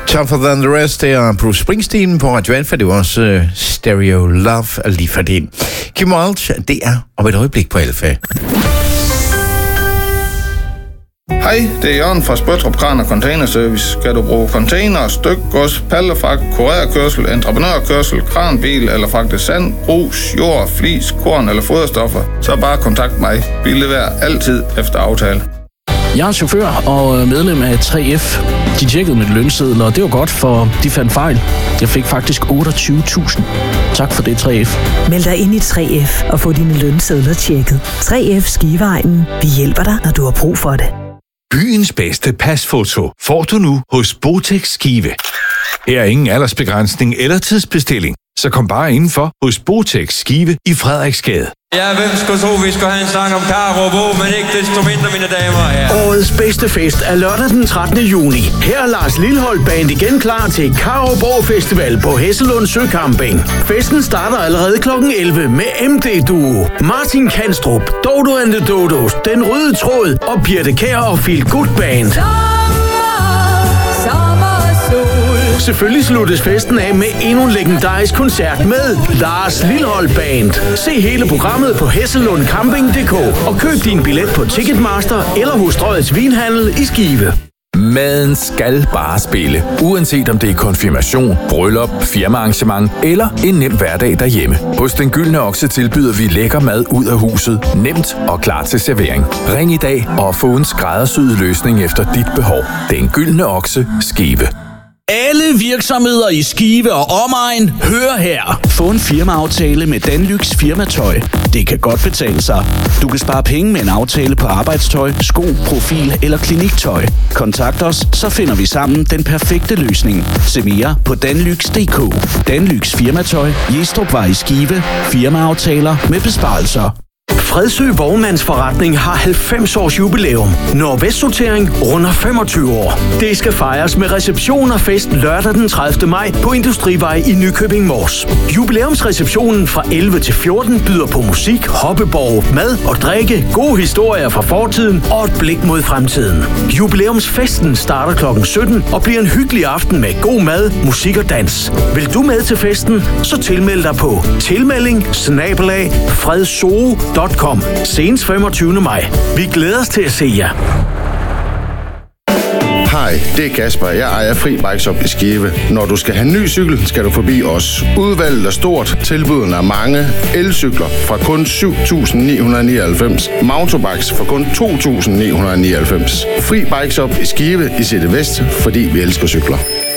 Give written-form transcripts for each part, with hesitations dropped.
Tougher Than The Rest, det er Bruce Springsteen på Radio 1, for det var også Stereo Love lige for det. Kim Walsh, det er om et øjeblik på Alfa. Hej, det er Jørgen fra Spøttrup Kran og Container Service. Skal du bruge container, stykgods, pallefragt, kurerkørsel, entreprenørkørsel, kranbil eller fragte sand, grus, jord, flis, korn eller foderstoffer, så bare kontakt mig. Vi leverer altid efter aftale. Jeg er chauffør og medlem af 3F. De tjekkede mit lønseddel, og det var godt, for de fandt fejl. Jeg fik faktisk 28.000. Tak for det, 3F. Meld dig ind i 3F og få dine lønsedler tjekket. 3F Skiveegnen. Vi hjælper dig, når du har brug for det. Byens bedste pasfoto får du nu hos Botex Skive. Her er ingen aldersbegrænsning eller tidsbestilling, så kom bare indenfor hos Botex Skive i Frederiksgade. Ja, hvem skulle tro, vi skulle have en snak om Karup, men ikke desto mindre, mine damer og herrer. Årets bedste fest er lørdag den 13. juni. Her er Lars Lilholt Band igen klar til Karup Festival på Hesselund Søcamping. Festen starter allerede kl. 11 med MD Duo, Martin Kanstrup, Dodo and the Dodos, Den Røde Tråd og Birte Kjær og Feel Good Band. Selvfølgelig sluttes festen af med endnu en legendarisk koncert med Lars Lilholt Band. Se hele programmet på hesselundcamping.dk og køb din billet på Ticketmaster eller hos Strøgets Vinhandel i Skive. Maden skal bare spille, uanset om det er konfirmation, bryllup, firmaarrangement eller en nem hverdag derhjemme. Hos Den Gyldne Okse tilbyder vi lækker mad ud af huset, nemt og klar til servering. Ring i dag og få en skræddersyet løsning efter dit behov. Den Gyldne Okse, Skive. Alle virksomheder i Skive og omegn, hør her. Få en firmaaftale med Danlys Firmatøj. Det kan godt betale sig. Du kan spare penge med en aftale på arbejdstøj, sko, profil eller kliniktøj. Kontakt os, så finder vi sammen den perfekte løsning. Se mere på danlyx.dk. Danlys Firmatøj, Jestrupvej i Skive. Firmaaftaler med besparelser. Fredsø Vognmandsforretning har 90 års jubilæum. Nordvestsortering runder 25 år. Det skal fejres med reception og fest lørdag den 30. maj på Industrivej i Nykøbing Mors. Jubilæumsreceptionen fra 11 til 14 byder på musik, hoppeborg, mad og drikke, gode historier fra fortiden og et blik mod fremtiden. Jubilæumsfesten starter kl. 17 og bliver en hyggelig aften med god mad, musik og dans. Vil du med til festen, så tilmeld dig på tilmelding@fredso.com. Senest 25. maj. Vi glæder os til at se jer. Hej, det er Kasper. Jeg ejer Fri Bike Shop i Skive. Når du skal have en ny cykel, skal du forbi os. Udvalget er stort, tilbudene er mange. Elcykler fra kun 7.999. Mountainbikes for kun 2.999. Fri Bike Shop i Skive i City Vest, fordi vi elsker cykler.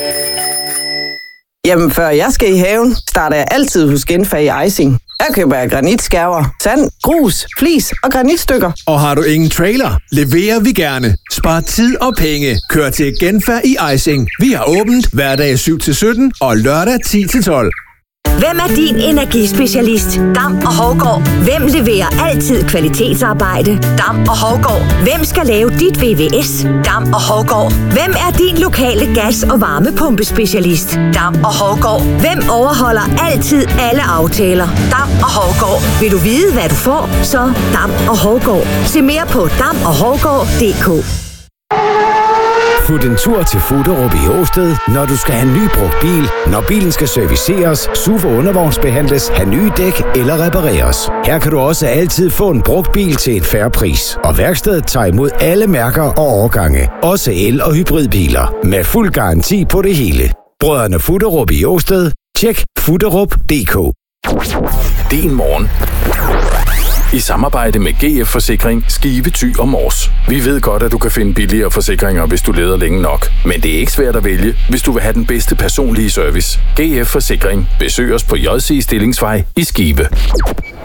Jamen, før jeg skal i haven, starter jeg altid hos Genfag Icing. Her køber jeg granitskærver, sand, grus, flis og granitstykker. Og har du ingen trailer, leverer vi gerne. Spar tid og penge. Kør til Genfag i Icing. Vi har åbent hverdag 7-17 og lørdag 10-12. Hvem er din energispecialist? Dam og Hovgaard. Hvem leverer altid kvalitetsarbejde? Dam og Hovgaard. Hvem skal lave dit VVS? Dam og Hovgaard. Hvem er din lokale gas- og varmepumpespecialist? Dam og Hovgaard. Hvem overholder altid alle aftaler? Dam og Hovgaard. Vil du vide, hvad du får? Så Dam og Hovgaard. Se mere på damoghovgaard.dk. Fut en tur til Fuderup i Åsted, når du skal have en ny brugt bil, når bilen skal serviceres, SUV og undervognsbehandles, have nye dæk eller repareres. Her kan du også altid få en brugt bil til en fair pris. Og værkstedet tager imod alle mærker og årgange, også el- og hybridbiler, med fuld garanti på det hele. Brødrene Fuderup i Åsted. Tjek fuderup.dk. Din morgen. I samarbejde med GF Forsikring, Skive, Thy og Mors. Vi ved godt, at du kan finde billigere forsikringer, hvis du leder længe nok. Men det er ikke svært at vælge, hvis du vil have den bedste personlige service. GF Forsikring. Besøg os på JC Stillingsvej i Skive.